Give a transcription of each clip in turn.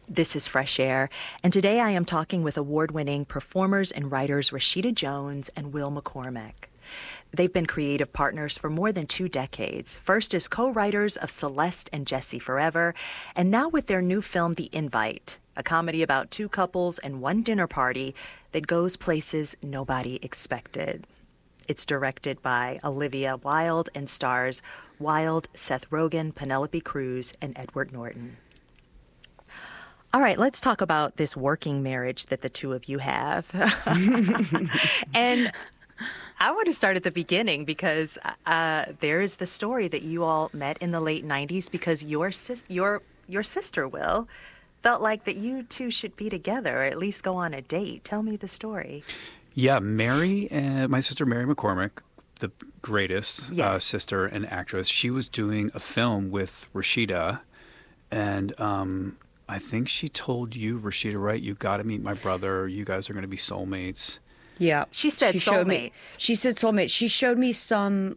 This is Fresh Air, and today I am talking with award-winning performers and writers Rashida Jones and Will McCormick. They've been creative partners for more than 2 decades, first as co-writers of Celeste and Jesse Forever, and now with their new film, The Invite, a comedy about 2 couples and 1 dinner party that goes places nobody expected. It's directed by Olivia Wilde and stars Wilde, Seth Rogen, Penelope Cruz, and Edward Norton. All right, let's talk about this working marriage that the two of you have. And I want to start at the beginning because there is the story that you all met in the late 90s because your sister, Will, felt like that you two should be together or at least go on a date. Tell me the story. Yeah, Mary, my sister Mary McCormick, the greatest sister and actress, she was doing a film with Rashida, and I think she told you, Rashida, right? You got to meet my brother. You guys are going to be soulmates. Yeah, she said soulmates. She said soulmates. She showed me some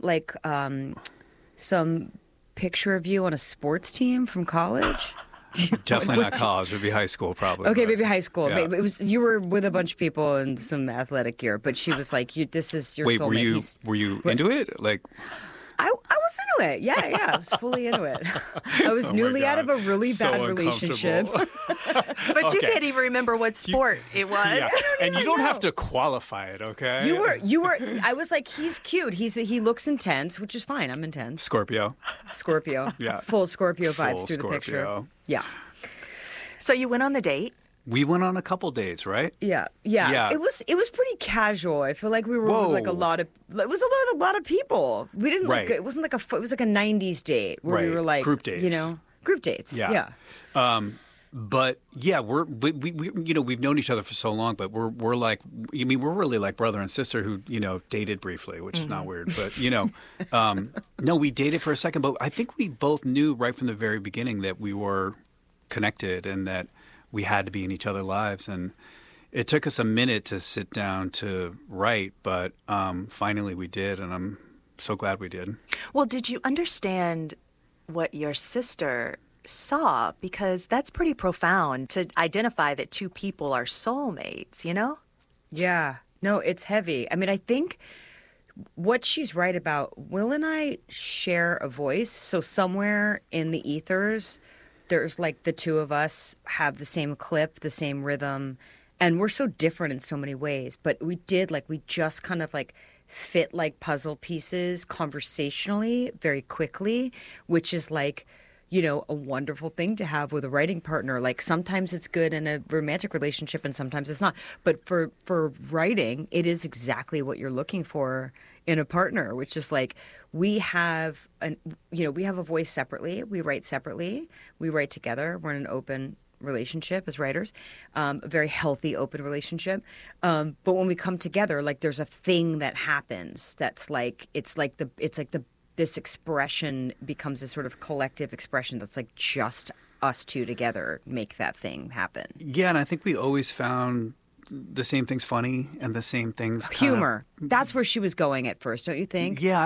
some picture of you on a sports team from college. Definitely not college. It would be high school, probably. Okay, maybe high school. Yeah. It was you were with a bunch of people in some athletic gear, but she was like, "This is your soulmate." Wait, were you into it? Like, I was into it. Yeah, I was fully into it. I was newly out of a really bad relationship. But you can't even remember what sport it was. Yeah. And you don't have to qualify it, okay? You were. I was like, he's cute. He looks intense, which is fine. I'm intense. Scorpio. Yeah. Full Scorpio vibes through the picture. Yeah. So you went on the date. We went on a couple dates, right? Yeah. It was pretty casual. I feel like we were with like a lot of. It was a lot of people. We didn't like. It wasn't like it was like a '90s date where we were like group dates. Group dates. Yeah. But yeah, we we've known each other for so long, but we're like, I mean, we're really like brother and sister who dated briefly, which is not weird, but no, we dated for a second, but I think we both knew right from the very beginning that we were connected and that we had to be in each other's lives, and it took us a minute to sit down to write, but finally we did, and I'm so glad we did. Well, did you understand what your sister saw? Because that's pretty profound to identify that 2 people are soulmates, Yeah. No, it's heavy. I mean, I think what she's right about, Will and I share a voice, so somewhere in the ethers there's like the 2 of us have the same clip, the same rhythm, and we're so different in so many ways. But we just kind of like fit like puzzle pieces conversationally very quickly, which is like, a wonderful thing to have with a writing partner. Like sometimes it's good in a romantic relationship and sometimes it's not. But for writing, it is exactly what you're looking for in a partner, which is like we have a voice separately. We write separately. We write together. We're in an open relationship as writers, a very healthy, open relationship. But when we come together, like there's a thing that happens that's like this expression becomes a sort of collective expression that's like just us 2 together make that thing happen. Yeah, and I think we always found the same things funny and the same things humor. That's where she was going at first, don't you think? Yeah.